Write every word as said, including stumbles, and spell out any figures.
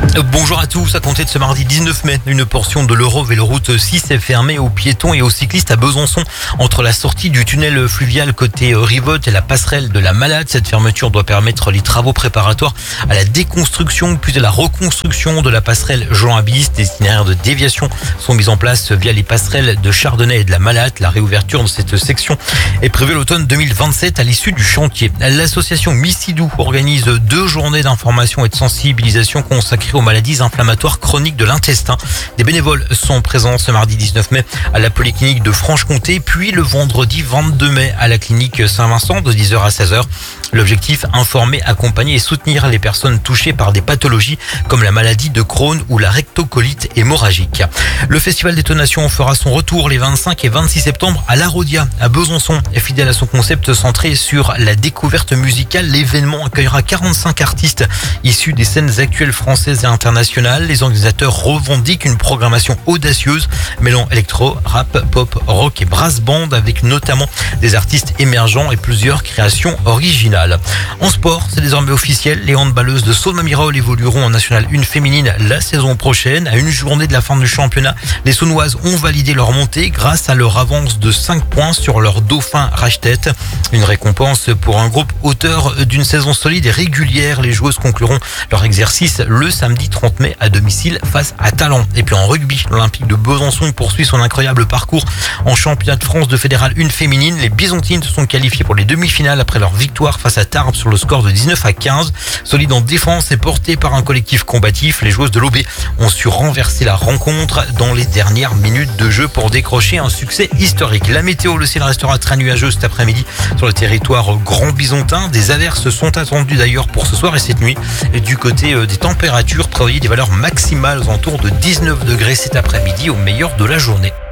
Bonjour à tous, à compter de ce mardi dix-neuf mai, une portion de l'Euro-Véloroute six est fermée aux piétons et aux cyclistes à Besançon entre la sortie du tunnel fluvial côté Rivolte et la passerelle de la Malade. Cette fermeture doit permettre les travaux préparatoires à la déconstruction puis à la reconstruction de la passerelle Jean Abis. Des itinéraires de déviation sont mis en place via les passerelles de Chardonnay et de la Malade. La réouverture de cette section est prévue l'automne deux mille vingt-sept à l'issue du chantier. L'association Missidou organise deux journées d'information et de sensibilisation consacrées aux maladies inflammatoires chroniques de l'intestin. Des bénévoles sont présents ce mardi dix-neuf mai à la polyclinique de Franche-Comté, puis le vendredi vingt-deux mai à la clinique Saint-Vincent de dix heures à seize heures. L'objectif, informer, accompagner et soutenir les personnes touchées par des pathologies comme la maladie de Crohn ou la rectocolite hémorragique. Le festival Détonation fera son retour les vingt-cinq et vingt-six septembre à La Raudia, à Besançon. Fidèle à son concept centré sur la découverte musicale, l'événement accueillera quarante-cinq artistes issus des scènes actuelles françaises et internationales. Les organisateurs revendiquent une programmation audacieuse, mêlant électro, rap, pop, rock et brass band, avec notamment des artistes émergents et plusieurs créations originales. En sport, c'est désormais officiel, les handballeuses de Saône-Mamirol évolueront en National un féminine la saison prochaine. À une journée de la fin du championnat, les Saônoises ont validé leur montée grâce à leur avance de cinq points sur leur dauphin Rachtet. Une récompense pour un groupe auteur d'une saison solide et régulière. Les joueuses concluront leur exercice le samedi trente mai à domicile face à Talent. Et puis en rugby, l'Olympique de Besançon poursuit son incroyable parcours en championnat de France de Fédéral un féminine. Les Byzantines se sont qualifiées pour les demi-finales après leur victoire face à Tarbes sur le score de dix-neuf à quinze. Solide en défense et porté par un collectif combatif, les joueuses de l'O B ont su renverser la rencontre dans les dernières minutes de jeu pour décrocher un succès historique. La météo, le ciel restera très nuageux cet après-midi sur le territoire grand byzantin. Des averses sont attendues d'ailleurs pour ce soir et cette nuit. Et du côté des températures, prévoyez des valeurs maximales aux alentours de dix-neuf degrés cet après-midi au meilleur de la journée.